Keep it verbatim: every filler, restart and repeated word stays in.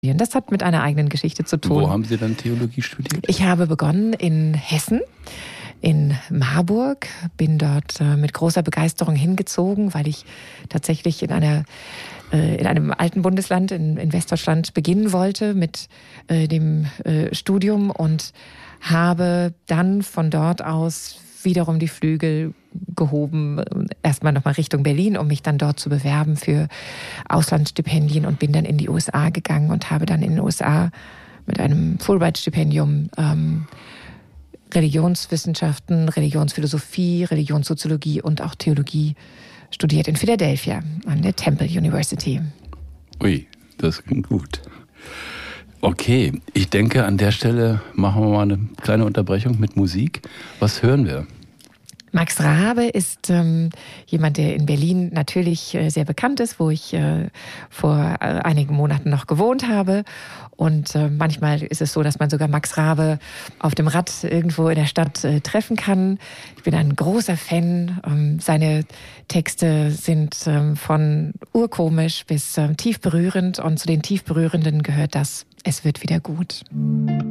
Das hat mit einer eigenen Geschichte zu tun. Wo haben Sie dann Theologie studiert? Ich habe begonnen in Hessen, in Marburg, bin dort äh, mit großer Begeisterung hingezogen, weil ich tatsächlich in einer äh, in einem alten Bundesland in, in Westdeutschland beginnen wollte mit äh, dem äh, Studium und habe dann von dort aus wiederum die Flügel gehoben, erstmal nochmal Richtung Berlin, um mich dann dort zu bewerben für Auslandsstipendien und bin dann in die U S A gegangen und habe dann in den U S A mit einem Fulbright-Stipendium ähm, Religionswissenschaften, Religionsphilosophie, Religionssoziologie und auch Theologie studiert in Philadelphia an der Temple University. Ui, das klingt gut. Okay, ich denke, an der Stelle machen wir mal eine kleine Unterbrechung mit Musik. Was hören wir? Max Raabe ist ähm, jemand, der in Berlin natürlich äh, sehr bekannt ist, wo ich äh, vor äh, einigen Monaten noch gewohnt habe. Und äh, manchmal ist es so, dass man sogar Max Raabe auf dem Rad irgendwo in der Stadt äh, treffen kann. Ich bin ein großer Fan. Ähm, seine Texte sind ähm, von urkomisch bis ähm, tief berührend. Und zu den tief berührenden gehört das: Es wird wieder gut.